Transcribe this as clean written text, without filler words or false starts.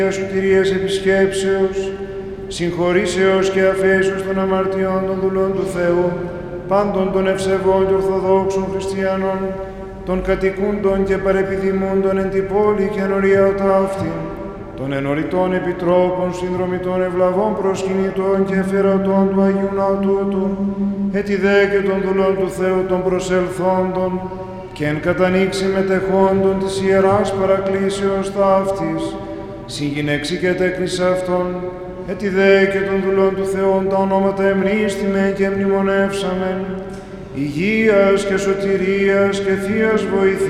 σωτηρίας επισκέψεως, συγχωρήσεως και αφέσεως των αμαρτιών των δουλών του Θεού, πάντων των ευσεβών και ορθοδόξων χριστιανών, των κατοικούντων και παρεπιδημούντων εν την πόλη και εν οριάτα αυτή, των ενωριτών επιτρόπων, συνδρομητών ευλαβών προσκυνητών και εφερατών του Αγίου Ναού τούτου, έτι δε και των δουλών του Θεού των προσελθόντων, και εν κατανοίξει μετεχόντων της Ιεράς Παρακλήσεως ταύτης, συγγυνέξει και τέκνης αυτών, έτι δε και των δουλών του Θεού τα ονόματα εμνίστημε και μνημονεύσαμεν, υγείας και σωτηρίας και θείας βοηθείας,